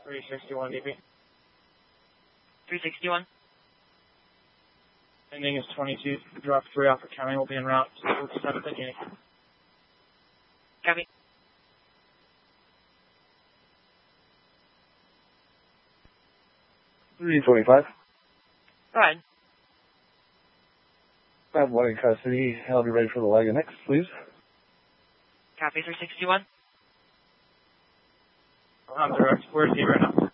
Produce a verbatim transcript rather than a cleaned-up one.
three sixty-one D P. three sixty-one. Ending is twenty-two. Drop three off at County. Will be en route to seventh at Union. Copy. three twenty-five. Go ahead. I have one in custody. I'll be ready for the wagon next, please. Copy, three sixty-one. I'm direct. Where's he right now?